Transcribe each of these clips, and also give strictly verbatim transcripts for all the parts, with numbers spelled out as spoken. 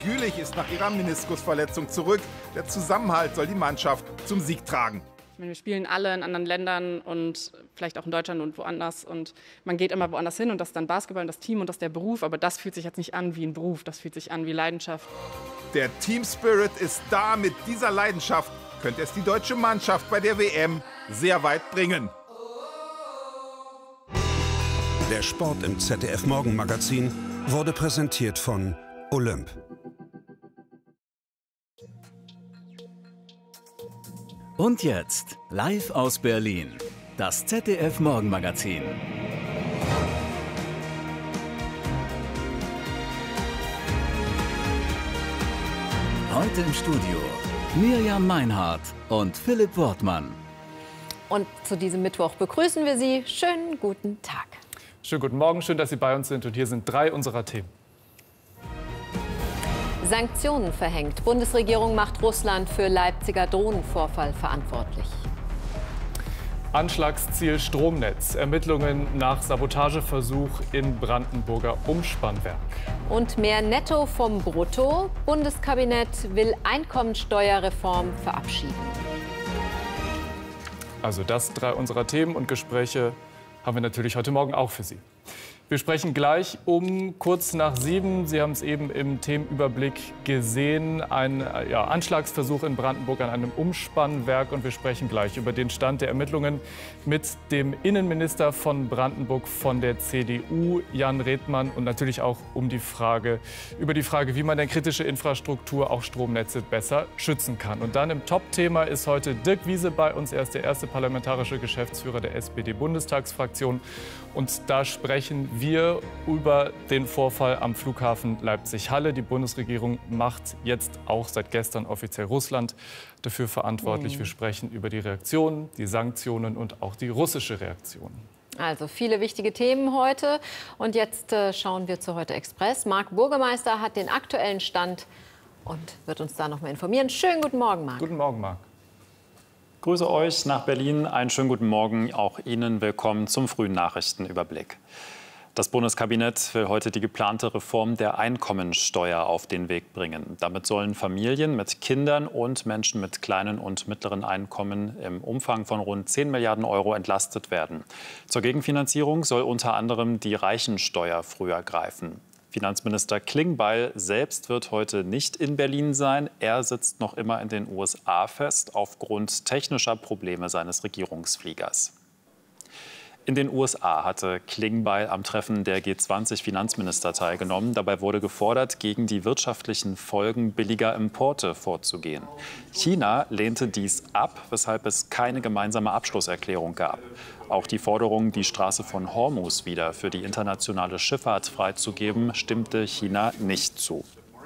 Gülich ist nach ihrer Meniskusverletzung zurück. Der Zusammenhalt soll die Mannschaft zum Sieg tragen. Wir spielen alle in anderen Ländern und vielleicht auch in Deutschland und woanders. Und man geht immer woanders hin und das ist dann Basketball und das Team und das ist der Beruf. Aber das fühlt sich jetzt nicht an wie ein Beruf, das fühlt sich an wie Leidenschaft. Der Team Spirit ist da. Mit dieser Leidenschaft könnte es die deutsche Mannschaft bei der W M sehr weit bringen. Der Sport im Z D F Morgenmagazin wurde präsentiert von Olymp. Und jetzt, live aus Berlin, das Z D F Morgenmagazin. Heute im Studio Mirjam Meinhardt und Philipp Wortmann. Und zu diesem Mittwoch begrüßen wir Sie. Schönen guten Tag. Schönen guten Morgen, schön, dass Sie bei uns sind. Und hier sind drei unserer Themen. Sanktionen verhängt. Bundesregierung macht Russland für Leipziger Drohnenvorfall verantwortlich. Anschlagsziel Stromnetz. Ermittlungen nach Sabotageversuch in Brandenburger Umspannwerk. Und mehr Netto vom Brutto. Bundeskabinett will Einkommensteuerreform verabschieden. Also das drei unserer Themen und Gespräche haben wir natürlich heute Morgen auch für Sie. Wir sprechen gleich um kurz nach sieben. Sie haben es eben im Themenüberblick gesehen. Ein ja, Anschlagsversuch in Brandenburg an einem Umspannwerk. Und wir sprechen gleich über den Stand der Ermittlungen mit dem Innenminister von Brandenburg von der C D U, Jan Redmann. Und natürlich auch um die Frage, über die Frage, wie man denn kritische Infrastruktur, auch Stromnetze, besser schützen kann. Und dann im Top-Thema ist heute Dirk Wiese bei uns. Er ist der erste parlamentarische Geschäftsführer der S P D-Bundestagsfraktion. Und da sprechen wir über den Vorfall am Flughafen Leipzig-Halle. Die Bundesregierung macht jetzt auch seit gestern offiziell Russland dafür verantwortlich. Mhm. Wir sprechen über die Reaktionen, die Sanktionen und auch die russische Reaktion. Also viele wichtige Themen heute. Und jetzt äh, schauen wir zu Heute Express. Marc Burgemeister hat den aktuellen Stand und wird uns da noch mal informieren. Schönen guten Morgen, Marc. Guten Morgen, Marc. Grüße euch nach Berlin. Einen schönen guten Morgen. Auch Ihnen willkommen zum frühen Nachrichtenüberblick. Das Bundeskabinett will heute die geplante Reform der Einkommensteuer auf den Weg bringen. Damit sollen Familien mit Kindern und Menschen mit kleinen und mittleren Einkommen im Umfang von rund zehn Milliarden Euro entlastet werden. Zur Gegenfinanzierung soll unter anderem die Reichensteuer früher greifen. Finanzminister Klingbeil selbst wird heute nicht in Berlin sein. Er sitzt noch immer in den U S A fest aufgrund technischer Probleme seines Regierungsfliegers. In den U S A hatte Klingbeil am Treffen der G zwanzig Finanzminister teilgenommen. Dabei wurde gefordert, gegen die wirtschaftlichen Folgen billiger Importe vorzugehen. China lehnte dies ab, weshalb es keine gemeinsame Abschlusserklärung gab. Auch die Forderung, die Straße von Hormuz wieder für die internationale Schifffahrt freizugeben, stimmte China nicht zu.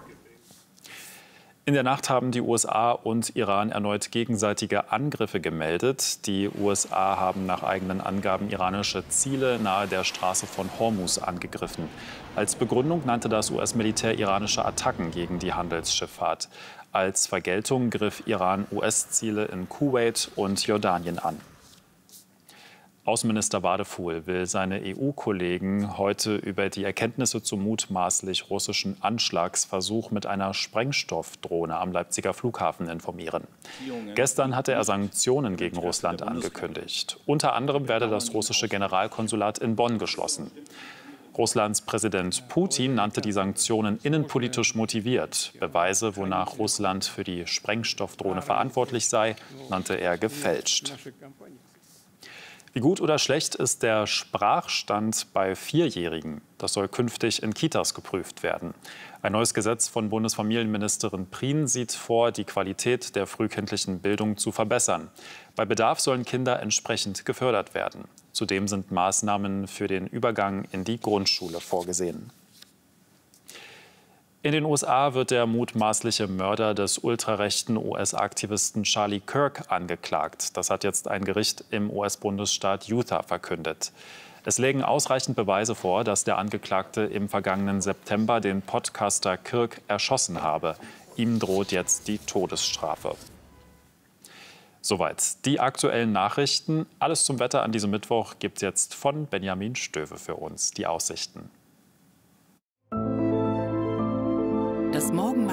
In der Nacht haben die U S A und Iran erneut gegenseitige Angriffe gemeldet. Die U S A haben nach eigenen Angaben iranische Ziele nahe der Straße von Hormuz angegriffen. Als Begründung nannte das U S-Militär iranische Attacken gegen die Handelsschifffahrt. Als Vergeltung griff Iran U S-Ziele in Kuwait und Jordanien an. Außenminister Wadefuhl will seine E U-Kollegen heute über die Erkenntnisse zum mutmaßlich russischen Anschlagsversuch mit einer Sprengstoffdrohne am Leipziger Flughafen informieren. Gestern hatte er Sanktionen gegen Russland angekündigt. Unter anderem werde das russische Generalkonsulat in Bonn geschlossen. Russlands Präsident Putin nannte die Sanktionen innenpolitisch motiviert. Beweise, wonach Russland für die Sprengstoffdrohne verantwortlich sei, nannte er gefälscht. Wie gut oder schlecht ist der Sprachstand bei Vierjährigen? Das soll künftig in Kitas geprüft werden. Ein neues Gesetz von Bundesfamilienministerin Prien sieht vor, die Qualität der frühkindlichen Bildung zu verbessern. Bei Bedarf sollen Kinder entsprechend gefördert werden. Zudem sind Maßnahmen für den Übergang in die Grundschule vorgesehen. In den U S A wird der mutmaßliche Mörder des ultrarechten U S-Aktivisten Charlie Kirk angeklagt. Das hat jetzt ein Gericht im U S-Bundesstaat Utah verkündet. Es lägen ausreichend Beweise vor, dass der Angeklagte im vergangenen September den Podcaster Kirk erschossen habe. Ihm droht jetzt die Todesstrafe. Soweit die aktuellen Nachrichten. Alles zum Wetter an diesem Mittwoch gibt jetzt von Benjamin Stöwe für uns die Aussichten. Das Morgenmagazin